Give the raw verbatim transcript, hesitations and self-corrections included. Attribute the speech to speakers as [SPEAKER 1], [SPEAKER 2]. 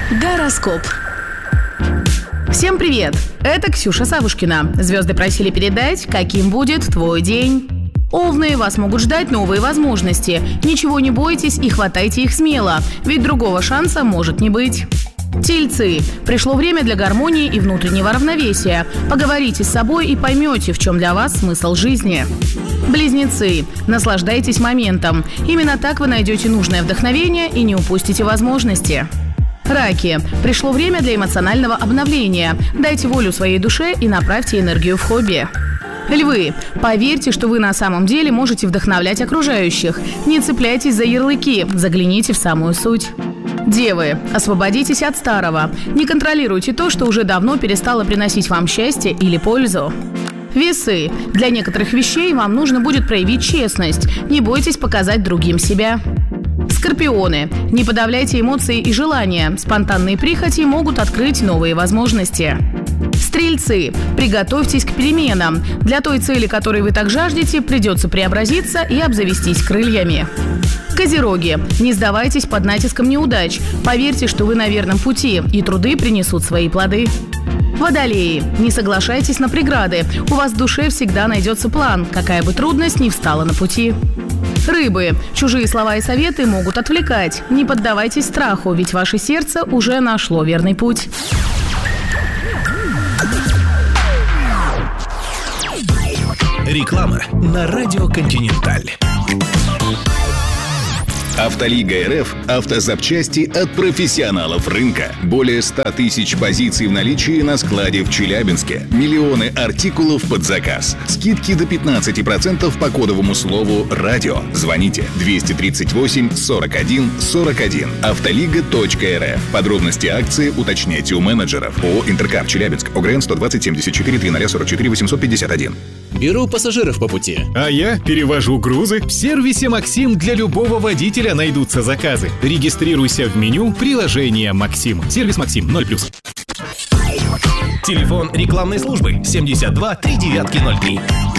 [SPEAKER 1] Гороскоп. Всем привет! Это Ксюша Савушкина. Звезды просили передать, каким будет твой день. Овны, вас могут ждать новые возможности. Ничего не бойтесь и хватайте их смело, ведь другого шанса может не быть. Тельцы. Пришло время для гармонии и внутреннего равновесия. Поговорите с собой и поймете, в чем для вас смысл жизни. Близнецы. Наслаждайтесь моментом. Именно так вы найдете нужное вдохновение и не упустите возможности. Раки. Пришло время для эмоционального обновления. Дайте волю своей душе и направьте энергию в хобби. Львы. Поверьте, что вы на самом деле можете вдохновлять окружающих. Не цепляйтесь за ярлыки, загляните в самую суть. Девы. Освободитесь от старого. Не контролируйте то, что уже давно перестало приносить вам счастье или пользу. Весы. Для некоторых вещей вам нужно будет проявить честность. Не бойтесь показать другим себя. Скорпионы. Не подавляйте эмоции и желания. Спонтанные прихоти могут открыть новые возможности. Стрельцы. Приготовьтесь к переменам. Для той цели, которой вы так жаждете, придется преобразиться и обзавестись крыльями. Козероги. Не сдавайтесь под натиском неудач. Поверьте, что вы на верном пути, и труды принесут свои плоды. Водолеи. Не соглашайтесь на преграды. У вас в душе всегда найдется план, какая бы трудность ни встала на пути. Рыбы. Чужие слова и советы могут отвлекать. Не поддавайтесь страху, ведь ваше сердце уже нашло верный путь.
[SPEAKER 2] Реклама на радио «Континенталь». Автолига РФ – автозапчасти от профессионалов рынка. Более ста тысяч позиций в наличии на складе в Челябинске. Миллионы артикулов под заказ. Скидки до пятнадцати процентов по кодовому слову «Радио». Звоните двести тридцать восемь сорок один сорок один. Автолига точка РФ. Подробности акции уточняйте у менеджеров. ООО «Интеркар» Челябинск. ОГРН сто двадцать семьдесят четыре три сорок четыре восемьсот пятьдесят один.
[SPEAKER 3] Беру пассажиров по пути.
[SPEAKER 4] А я перевожу грузы. В сервисе «Максим» для любого водителя найдутся заказы. Регистрируйся в меню приложения «Максим». Сервис «Максим» ноль плюс.
[SPEAKER 2] Телефон рекламной службы семьдесят два три девятки ноль три.